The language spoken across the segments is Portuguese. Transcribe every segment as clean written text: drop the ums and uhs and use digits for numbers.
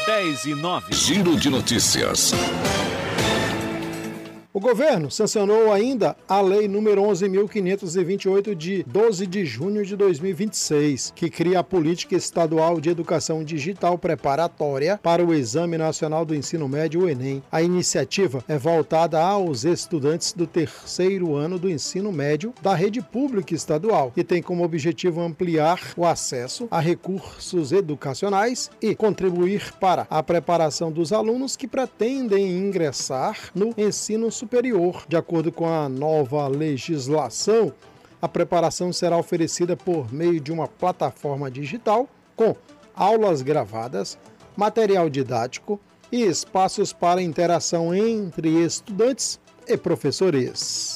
10:09. Giro de notícias. O governo sancionou ainda a Lei nº 11.528, de 12 de junho de 2026, que cria a Política Estadual de Educação Digital Preparatória para o Exame Nacional do Ensino Médio, o Enem. A iniciativa é voltada aos estudantes do terceiro ano do ensino médio da rede pública estadual e tem como objetivo ampliar o acesso a recursos educacionais e contribuir para a preparação dos alunos que pretendem ingressar no ensino superior. De acordo com a nova legislação, a preparação será oferecida por meio de uma plataforma digital com aulas gravadas, material didático e espaços para interação entre estudantes e professores.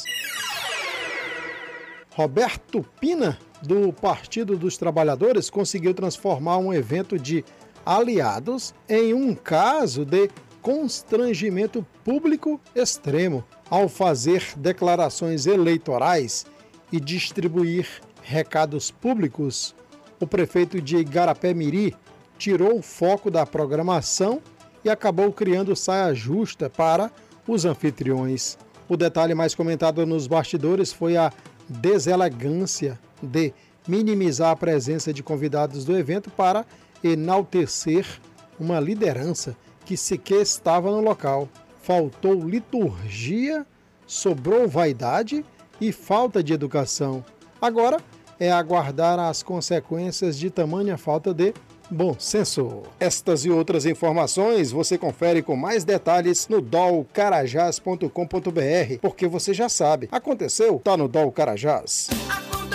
Roberto Pina, do Partido dos Trabalhadores, conseguiu transformar um evento de aliados em um caso de constrangimento público extremo ao fazer declarações eleitorais e distribuir recados públicos. O prefeito de Igarapé-Miri tirou o foco da programação e acabou criando saia justa para os anfitriões. O detalhe mais comentado nos bastidores foi a deselegância de minimizar a presença de convidados do evento para enaltecer uma liderança que sequer estava no local. Faltou liturgia, sobrou vaidade e falta de educação. Agora é aguardar as consequências de tamanha falta de bom senso. Estas e outras informações você confere com mais detalhes no dolcarajás.com.br, porque você já sabe, aconteceu, tá no Dol Carajás.